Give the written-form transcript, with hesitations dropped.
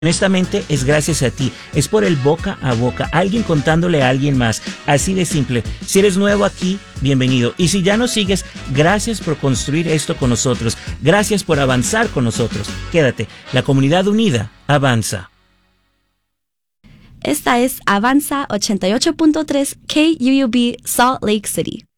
Honestamente, es gracias a ti, es por el boca a boca, alguien contándole a alguien más, así de simple. Si eres nuevo aquí, bienvenido. Y si ya nos sigues, gracias por construir esto con nosotros, gracias por avanzar con nosotros. Quédate, la comunidad unida avanza. Esta es Avanza 88.3 KUUB Salt Lake City.